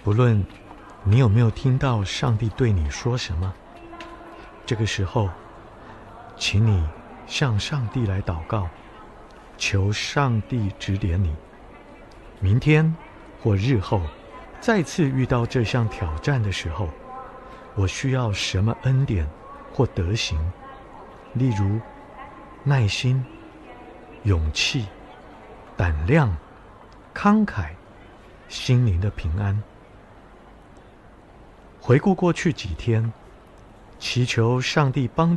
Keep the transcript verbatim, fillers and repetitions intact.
不论你有没有听到上帝对你说什么，这个时候，请你向上帝来祷告，求上帝指点你。明天或日后再次遇到这项挑战的时候，我需要什么恩典或德行？例如耐心、勇气、胆量、慷慨、心灵的平安。回顾过去几天，祈求上帝帮